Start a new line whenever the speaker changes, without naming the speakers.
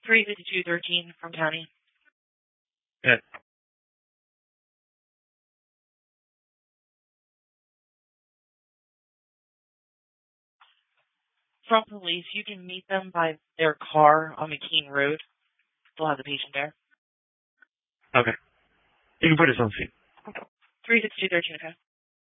35213 from county.
Good.
From police, you can meet them by their car on McKean Road. They'll have the patient there.
Okay. You can put us on scene.
36213, okay.